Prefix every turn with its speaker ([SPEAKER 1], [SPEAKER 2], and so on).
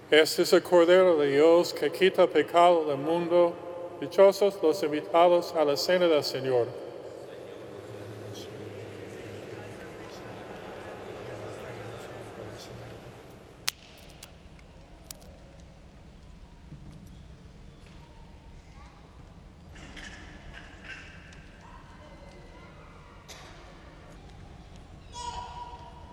[SPEAKER 1] Este es el Cordero de Dios que quita el pecado del mundo. Dichosos los invitados a la cena del Señor.